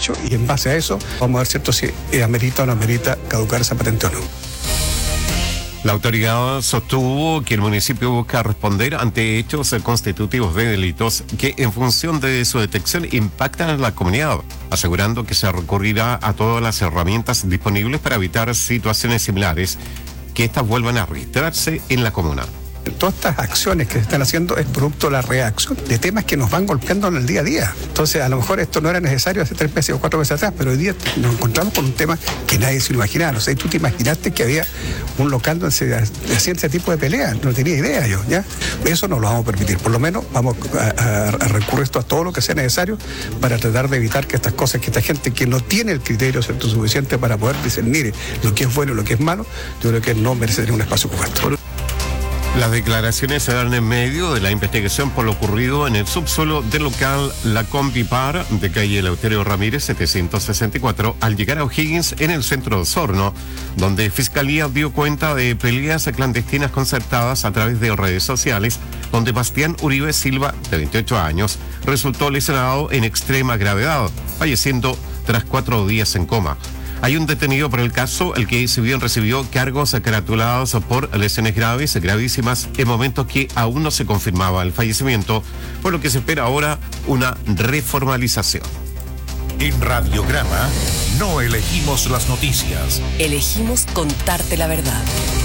hecho y en base a eso vamos a ver cierto si amerita o no amerita caducar esa patente o no. La autoridad sostuvo que el municipio busca responder ante hechos constitutivos de delitos que en función de su detección impactan a la comunidad, asegurando que se recurrirá a todas las herramientas disponibles para evitar situaciones similares que éstas vuelvan a registrarse en la comuna. Todas estas acciones que se están haciendo es producto de la reacción de temas que nos van golpeando en el día a día. Entonces, a lo mejor esto no era necesario hace 3 meses o 4 meses atrás, pero hoy día nos encontramos con un tema que nadie se lo imaginaba. O sea, tú te imaginaste que había un local donde se hacía ese tipo de peleas. No tenía idea yo, ¿ya? Eso no lo vamos a permitir. Por lo menos vamos a recurrir esto a todo lo que sea necesario para tratar de evitar que estas cosas, que esta gente que no tiene el criterio cierto suficiente para poder discernir lo que es bueno y lo que es malo, yo creo que no merece tener un espacio cubierto. Las declaraciones se dan en medio de la investigación por lo ocurrido en el subsuelo del local La Compipar de calle Eleuterio Ramírez 764 al llegar a O'Higgins en el centro de Osorno, donde Fiscalía dio cuenta de peleas clandestinas concertadas a través de redes sociales, donde Bastián Uribe Silva, de 28 años, resultó lesionado en extrema gravedad, falleciendo tras 4 días en coma. Hay un detenido por el caso, el que si bien recibió cargos caratulados por lesiones gravísimas, en momentos que aún no se confirmaba el fallecimiento, por lo que se espera ahora una reformalización. En Radiograma no elegimos las noticias. Elegimos contarte la verdad.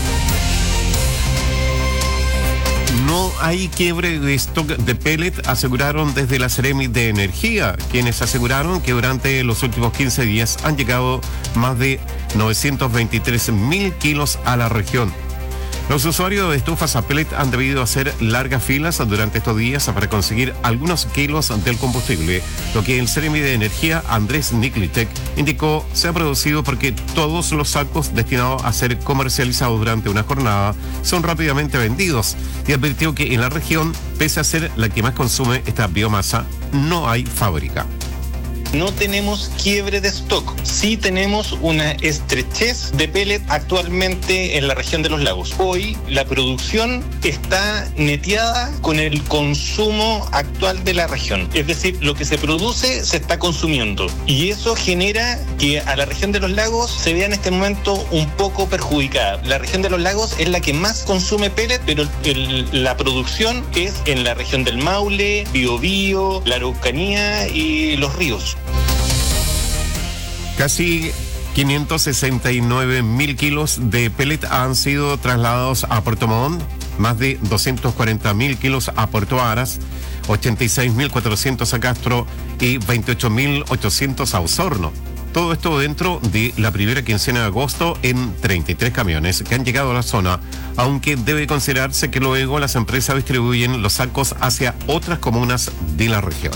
No hay quiebre de stock de pellet, aseguraron desde la Seremi de Energía, quienes aseguraron que durante los últimos 15 días han llegado más de 923.000 kilos a la región. Los usuarios de estufas a pellet han debido hacer largas filas durante estos días para conseguir algunos kilos del combustible, lo que el Seremi de Energía, Andrés Niklitek, indicó se ha producido porque todos los sacos destinados a ser comercializados durante una jornada son rápidamente vendidos, y advirtió que en la región, pese a ser la que más consume esta biomasa, no hay fábrica. No tenemos quiebre de stock, sí tenemos una estrechez de pellet actualmente en la región de los lagos. Hoy la producción está neteada con el consumo actual de la región, es decir, lo que se produce se está consumiendo y eso genera que a la región de los lagos se vea en este momento un poco perjudicada. La región de los lagos es la que más consume pellet, pero la producción es en la región del Maule, Biobío, la Araucanía y los ríos. Casi 569.000 kilos de pellet han sido trasladados a Puerto Montt, más de 240.000 kilos a Puerto Aras, 86.400 a Castro y 28.800 a Osorno. Todo esto dentro de la primera quincena de agosto en 33 camiones que han llegado a la zona, aunque debe considerarse que luego las empresas distribuyen los sacos hacia otras comunas de la región.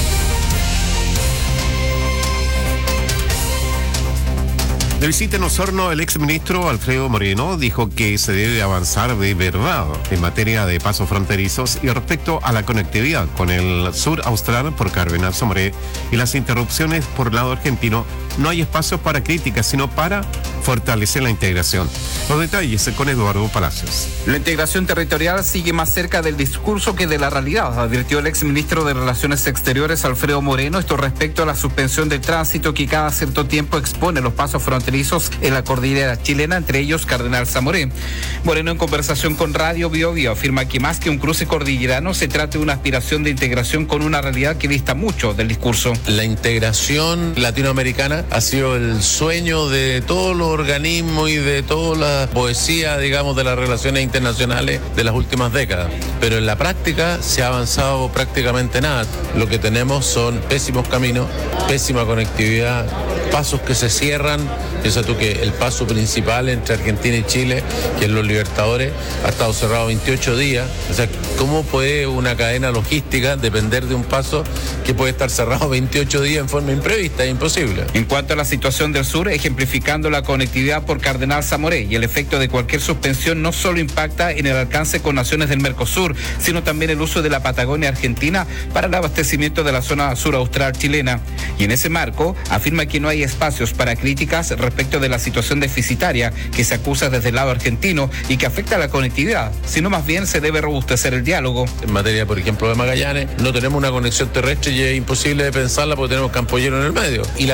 De visita en Osorno, el exministro Alfredo Moreno dijo que se debe avanzar de verdad en materia de pasos fronterizos y respecto a la conectividad con el sur austral por Cardenal Somoré y las interrupciones por el lado argentino. No hay espacio para críticas, sino para fortalecer la integración. Los detalles con Eduardo Palacios. La integración territorial sigue más cerca del discurso que de la realidad, advirtió el exministro de Relaciones Exteriores Alfredo Moreno, esto respecto a la suspensión del tránsito que cada cierto tiempo expone los pasos fronterizos en la cordillera chilena, entre ellos Cardenal Somoré. Moreno, en conversación con Radio Biobío, afirma que más que un cruce cordillerano se trata de una aspiración de integración con una realidad que dista mucho del discurso. La integración latinoamericana ha sido el sueño de todos los organismos y de toda la poesía, digamos, de las relaciones internacionales de las últimas décadas. Pero en la práctica se ha avanzado prácticamente nada. Lo que tenemos son pésimos caminos, pésima conectividad, pasos que se cierran. Piensa tú que el paso principal entre Argentina y Chile, que es los Libertadores, ha estado cerrado 28 días. O sea, ¿cómo puede una cadena logística depender de un paso que puede estar cerrado 28 días en forma imprevista? Es imposible. En cuanto a la situación del sur, ejemplificando la conectividad por Cardenal Somoré y el efecto de cualquier suspensión no solo impacta en el alcance con naciones del Mercosur, sino también el uso de la Patagonia Argentina para el abastecimiento de la zona sur austral chilena. Y en ese marco, afirma que no hay espacios para críticas respecto de la situación deficitaria que se acusa desde el lado argentino y que afecta a la conectividad, sino más bien se debe robustecer el diálogo. En materia, por ejemplo, de Magallanes, no tenemos una conexión terrestre y es imposible de pensarla porque tenemos Campo Lleno en el medio. Y